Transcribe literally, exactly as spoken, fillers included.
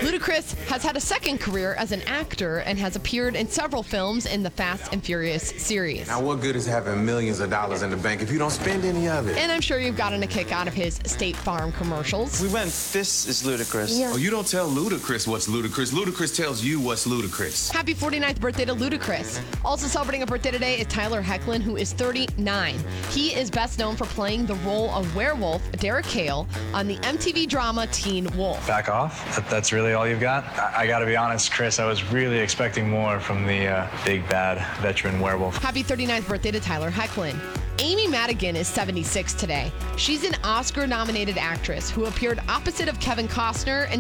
Ludacris has had a second career as an actor and has appeared in several films in the Fast and Furious series. Now, what good is having millions of dollars in the bank if you don't spend any of it? And I'm sure you've gotten a kick out of his State Farm commercials. We went, this is ludicrous. Oh, you don't tell Ludacris what's ludicrous. Ludacris tells you what's ludicrous. Happy forty-ninth birthday to Ludacris. Also celebrating a birthday today is Tyler Hoechlin, who is thirty-nine. He is best known for playing the role of werewolf Derek Hale on the M T V drama Teen Wolf. Back off? That, that's really all you've got? I, I gotta be honest, Chris, I was really expecting more from the uh, big bad veteran werewolf. Happy thirty-ninth birthday to Tyler Hoechlin. Amy Madigan is seventy-six today. She's an Oscar-nominated actress who appeared opposite of Kevin Costner in